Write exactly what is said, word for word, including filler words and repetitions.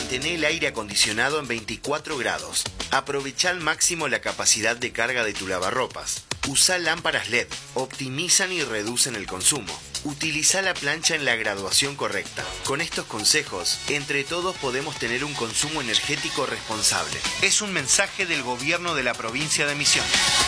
Mantén el aire acondicionado en veinticuatro grados. Aprovecha al máximo la capacidad de carga de tu lavarropas. Usa lámparas L E D. Optimizan y reducen el consumo. Utiliza la plancha en la graduación correcta. Con estos consejos, entre todos podemos tener un consumo energético responsable. Es un mensaje del gobierno de la provincia de Misiones.